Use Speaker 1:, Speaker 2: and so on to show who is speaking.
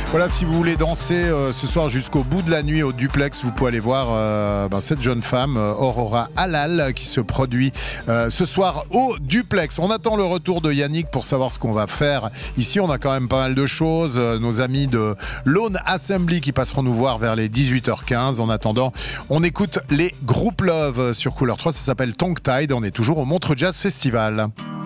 Speaker 1: Voilà, si vous voulez danser ce soir jusqu'au bout de la nuit au Duplex, vous pouvez aller voir cette jeune femme, Aurora Halal, qui se produit ce soir au Duplex. On attend le retour de Yannick pour savoir ce qu'on va faire. Ici, on a quand même pas mal de choses. Nos amis de Lone Assembly qui passeront nous voir vers les 18h15. En attendant, on écoute les Group Love sur Couleur 3. Ça s'appelle Tongue Tied. On est toujours au Montreux Jazz Festival.